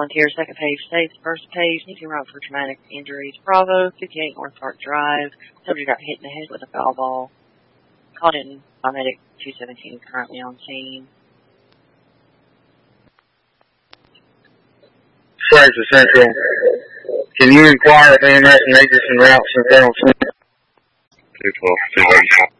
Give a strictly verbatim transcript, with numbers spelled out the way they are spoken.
volunteer, second page states, first page, sneaking route for traumatic injuries. Bravo, fifty-eight North Park Drive. Subject got hit in the head with a foul ball. Called in by medic two seventeen, currently on scene. Francis Central. Can you inquire if A M S and agents and routes and found? two twelve, two thirty-four.